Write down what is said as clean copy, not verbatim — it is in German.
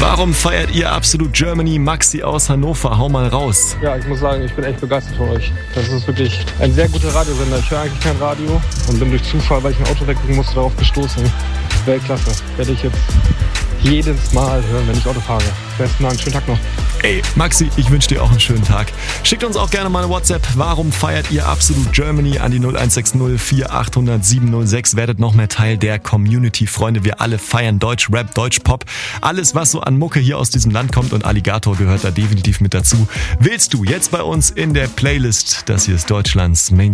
Warum feiert ihr Absolut Germany? Maxi aus Hannover, hau mal raus. Ja, ich muss sagen, ich bin echt begeistert von euch. Das ist wirklich ein sehr guter Radiosender. Ich höre eigentlich kein Radio und bin durch Zufall, weil ich ein Auto wegbringen musste, darauf gestoßen. Weltklasse. Werde ich jetzt jedes Mal hören, wenn ich Auto fahre. Besten Dank, schönen Tag noch. Ey, Maxi, ich wünsche dir auch einen schönen Tag. Schickt uns auch gerne mal eine WhatsApp. Warum feiert ihr Absolut Germany an die 0160 4800 706? Werdet noch mehr Teil der Community. Freunde, wir alle feiern Deutsch Rap, Deutsch Pop. Alles, was so an Mucke hier aus diesem Land kommt, und Alligator gehört da definitiv mit dazu. Willst du jetzt bei uns in der Playlist? Das hier ist Deutschlands Main